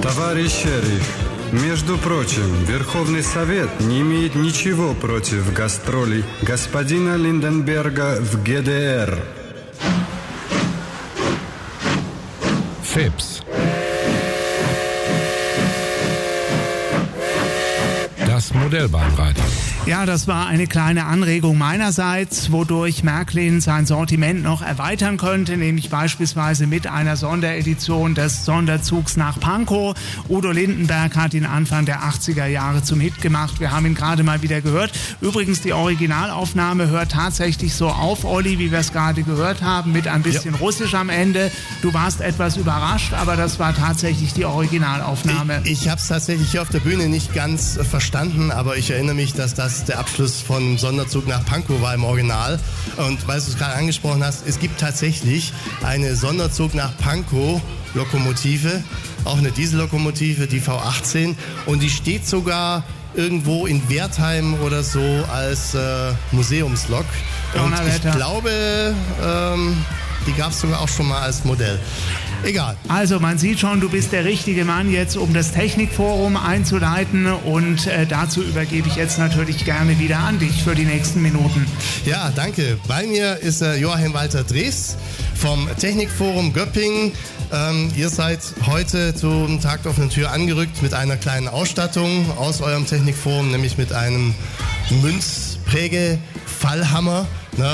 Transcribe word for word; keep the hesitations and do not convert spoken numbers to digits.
Товарищ шериф, между прочим, Верховный Совет не имеет ничего против гастролей господина Линденберга в ГДР. Fips. Das Modellbahnradio. Ja, das war eine kleine Anregung meinerseits, wodurch Märklin sein Sortiment noch erweitern könnte, nämlich beispielsweise mit einer Sonderedition des Sonderzugs nach Pankow. Udo Lindenberg hat ihn Anfang der achtziger Jahre zum Hit gemacht. Wir haben ihn gerade mal wieder gehört. Übrigens, die Originalaufnahme hört tatsächlich so auf, Olli, wie wir es gerade gehört haben, mit ein bisschen ja. Russisch am Ende. Du warst etwas überrascht, aber das war tatsächlich die Originalaufnahme. Ich, ich habe es tatsächlich hier auf der Bühne nicht ganz verstanden, aber ich erinnere mich, dass das der Abschluss von Sonderzug nach Pankow war im Original. Und weil du es gerade angesprochen hast, es gibt tatsächlich eine Sonderzug nach Pankow Lokomotive, auch eine Diesellokomotive, die V achtzehn, und die steht sogar irgendwo in Wertheim oder so als äh, Museumslok. Und ich glaube, ähm, die gab es sogar auch schon mal als Modell. Egal. Also man sieht schon, du bist der richtige Mann jetzt, um das Technikforum einzuleiten, und äh, dazu übergebe ich jetzt natürlich gerne wieder an dich für die nächsten Minuten. Ja, danke. Bei mir ist äh, Joachim Walter Drees vom Technikforum Göppingen. Ähm, ihr seid heute zum Tag der offenen Tür angerückt mit einer kleinen Ausstattung aus eurem Technikforum, nämlich mit einem Münzpräge-Fallhammer.